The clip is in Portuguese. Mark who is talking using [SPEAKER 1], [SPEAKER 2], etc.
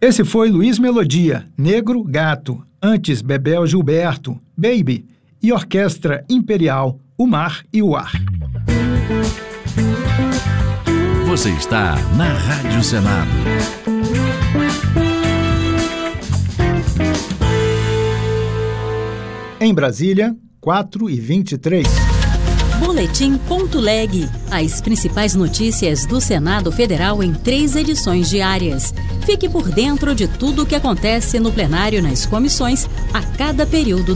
[SPEAKER 1] Esse foi Luiz Melodia, Negro Gato, antes Bebel Gilberto, Baby e Orquestra Imperial, O Mar e o Ar.
[SPEAKER 2] Você está na Rádio Senado.
[SPEAKER 1] Em Brasília, 4h23.
[SPEAKER 3] Boletim.leg. As principais notícias do Senado Federal em 3 edições diárias. Fique por dentro de tudo o que acontece no plenário e nas comissões a cada período